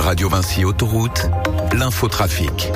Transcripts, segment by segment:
Radio Vinci Autoroute, l'infotrafic.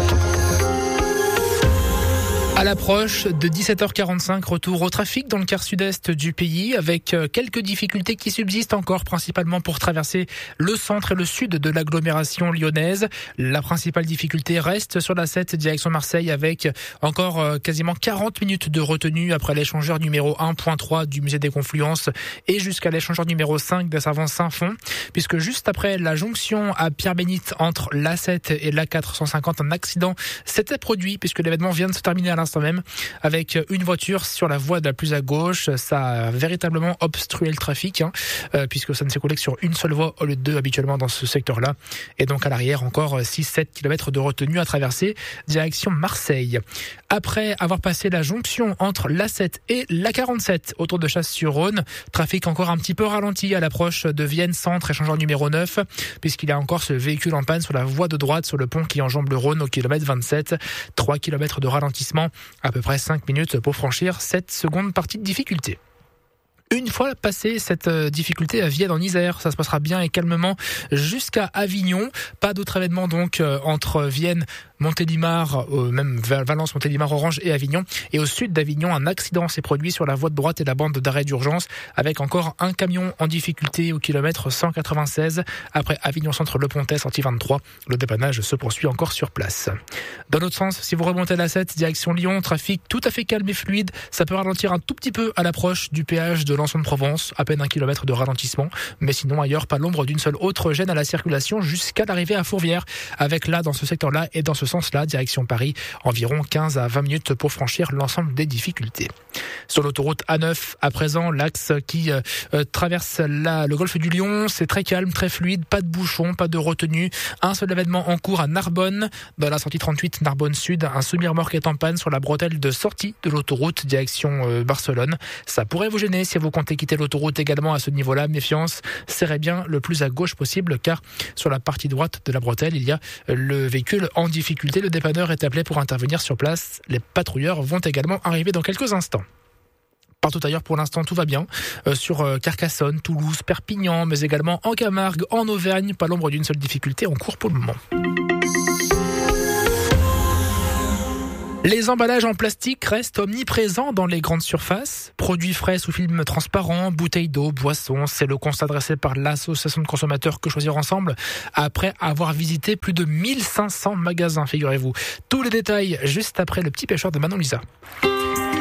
À l'approche de 17h45, retour au trafic dans le quart sud-est du pays avec quelques difficultés qui subsistent encore, principalement pour traverser le centre et le sud de l'agglomération lyonnaise. La principale difficulté reste sur la 7 direction Marseille avec encore quasiment 40 minutes de retenue après l'échangeur numéro 1.3 du musée des Confluences et jusqu'à l'échangeur numéro 5 desservant Saint-Fond, puisque juste après la jonction à Pierre-Bénite entre l'A7 et l'A450, un accident s'était produit puisque l'événement vient de se terminer à l'instant même avec une voiture sur la voie de la plus à gauche. Ça a véritablement obstrué le trafic puisque ça ne s'écoulait que sur une seule voie au lieu de deux habituellement dans ce secteur-là. Et donc à l'arrière encore 6-7 km de retenue à traverser direction Marseille. Après avoir passé la jonction entre l'A7 et l'A47 autour de Chasse-sur-Rhône, trafic encore un petit peu ralenti à l'approche de Vienne Centre, échangeur numéro 9, puisqu'il y a encore ce véhicule en panne sur la voie de droite sur le pont qui enjambe le Rhône au kilomètre 27. 3 km de ralentissement, à peu près 5 minutes pour franchir cette seconde partie de difficulté. Une fois passée cette difficulté à Vienne en Isère, ça se passera bien et calmement jusqu'à Avignon. Pas d'autre événement donc entre Vienne, Montélimar, même Valence, Montélimar, Orange et Avignon. Et au sud d'Avignon, un accident s'est produit sur la voie de droite et la bande d'arrêt d'urgence avec encore un camion en difficulté au kilomètre 196. Après Avignon Centre Le Pontet, sortie 23, le dépannage se poursuit encore sur place. Dans l'autre sens, si vous remontez la 7, direction Lyon, trafic tout à fait calme et fluide. Ça peut ralentir un tout petit peu à l'approche du péage de Lançon de Provence, à peine 1 kilomètre de ralentissement. Mais sinon ailleurs, pas l'ombre d'une seule autre gêne à la circulation jusqu'à l'arrivée à Fourvière. Avec là, dans ce secteur-là et dans ce sens-là, direction Paris, environ 15 à 20 minutes pour franchir l'ensemble des difficultés. Sur l'autoroute A9, à présent, l'axe qui traverse le golfe du Lion, c'est très calme, très fluide, pas de bouchons, pas de retenue. Un seul événement en cours à Narbonne, dans la sortie 38 Narbonne Sud, un semi-remorque est en panne sur la bretelle de sortie de l'autoroute direction Barcelone. Ça pourrait vous gêner si vous comptez quitter l'autoroute également à ce niveau-là. Méfiance, serrez bien le plus à gauche possible car sur la partie droite de la bretelle, il y a le véhicule en difficulté. Le dépanneur est appelé pour intervenir sur place. Les patrouilleurs vont également arriver dans quelques instants. Partout ailleurs, pour l'instant, tout va bien. Sur Carcassonne, Toulouse, Perpignan, mais également en Camargue, en Auvergne, pas l'ombre d'une seule difficulté en cours pour le moment. Les emballages en plastique restent omniprésents dans les grandes surfaces. Produits frais sous film transparent, bouteilles d'eau, boissons, c'est le constat dressé par l'association de consommateurs Que Choisir Ensemble après avoir visité plus de 1500 magasins, figurez-vous. Tous les détails juste après le petit pêcheur de Manon Lisa.